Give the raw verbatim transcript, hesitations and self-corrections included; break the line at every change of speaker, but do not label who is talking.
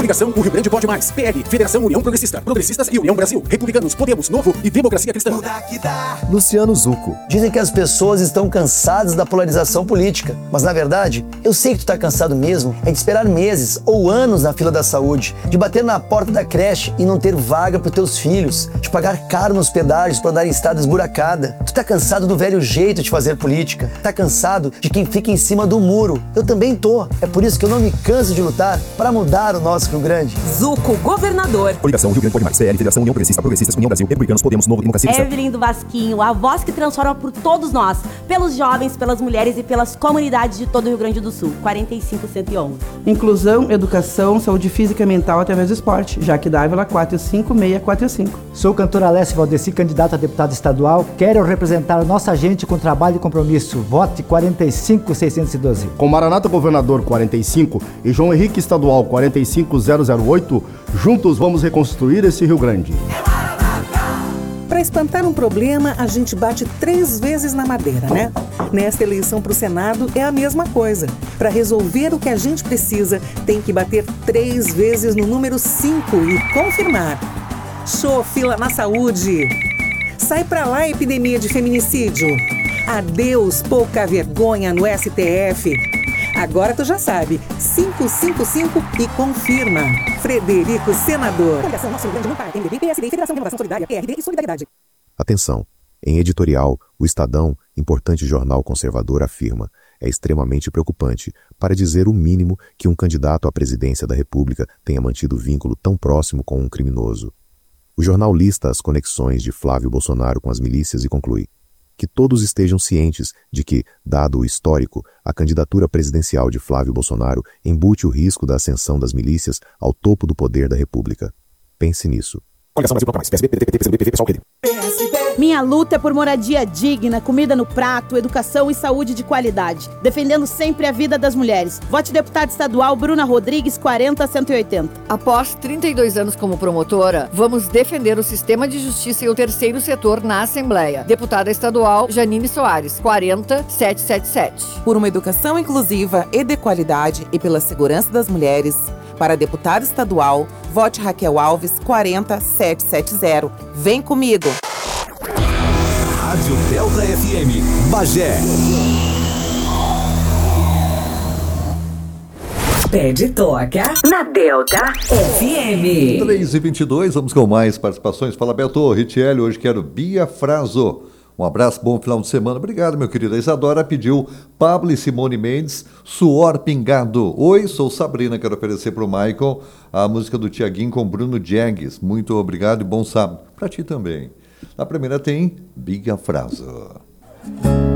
Coligação O Rio Grande Pode Mais. P L, Federação União Progressista. Progressistas e União Brasil. Republicanos, Podemos, Novo e Democracia Cristã.
Luciano Zucco. Dizem que as pessoas estão cansadas da polarização política. Mas na verdade, eu sei que tu tá cansado mesmo é de esperar meses ou anos na fila da saúde, de bater na porta da creche e não ter vaga pros teus filhos, de pagar caro nos pedágios para andar em estrada esburacada. Tu tá cansado do velho jeito de fazer política. Tá cansado de quem fica em cima do muro. Eu também tô. É por isso que eu não me canso de lutar para mudar o nosso Rio Grande.
Zucco, governador.
Coligação Rio Grande Pode Mais. P L, Federação União Progressista. Progressistas, União Brasil. Republicanos, Podemos, Novo e Democracia Cristã.
Evelyn do Vasquinho, a voz que transforma por todos nós, pelos jovens, pelas mulheres e pelas comunidades de todo o Rio Grande do Sul. quarenta e cinco, cento e onze.
Inclusão, educação, saúde física e mental através do esporte. Jaque Dávila, quatro cinco seis quatro cinco.
Sou cantora Alessia Valdeci, candidata a deputada estadual. Quero representar nossa gente com trabalho e compromisso. Vote quarenta e cinco, seiscentos e doze.
Com Maranata Governador quarenta e cinco e João Henrique Estadual quarenta e cinco zero zero oito, juntos vamos reconstruir esse Rio Grande.
Para espantar um problema, a gente bate três vezes na madeira, né? Nesta eleição para o Senado é a mesma coisa. Para resolver o que a gente precisa, tem que bater três vezes no número cinco e confirmar. Show, fila na saúde. Sai pra lá, epidemia de feminicídio. Adeus, pouca vergonha no S T F. Agora tu já sabe, cinco cinco cinco e confirma. Frederico, senador. Coligação Nosso Rio Grande, P M D B, P S D, Federação de Renovação Solidária, P R D e Solidariedade.
Atenção! Em editorial, o Estadão, importante jornal conservador, afirma: é extremamente preocupante, para dizer o mínimo, que um candidato à presidência da República tenha mantido vínculo tão próximo com um criminoso. O jornal lista as conexões de Flávio Bolsonaro com as milícias e conclui: que todos estejam cientes de que, dado o histórico, a candidatura presidencial de Flávio Bolsonaro embute o risco da ascensão das milícias ao topo do poder da República. Pense nisso.
Coligação Brasil Pode Mais. P S B, P D T, P C B, P V, Pessoal, P D.
Minha luta é por moradia digna, comida no prato, educação e saúde de qualidade. Defendendo sempre a vida das mulheres. Vote deputada estadual Bruna Rodrigues, quarenta, cento e oitenta.
Após trinta e dois anos como promotora, vamos defender o sistema de justiça e o terceiro setor na Assembleia. Deputada estadual Janine Soares, quarenta, setecentos e setenta e sete.
Por uma educação inclusiva e de qualidade e pela segurança das mulheres. Para deputada estadual, vote Raquel Alves, quarenta, setecentos e setenta. Vem comigo!
Rádio Delta F M, Bagé.
Pede toca na Delta F M.
três e vinte e dois, vamos com mais participações. Fala, Beto, Ritielli, hoje quero Bia Fraso. Um abraço, bom final de semana. Obrigado, meu querido. A Isadora pediu Pablo e Simone Mendes, Suor Pingado. Oi, sou Sabrina, quero oferecer para o Michael a música do Tiaguinho com Bruno Diegues. Muito obrigado e bom sábado. Para ti também. Na primeira tem Bia Fraso.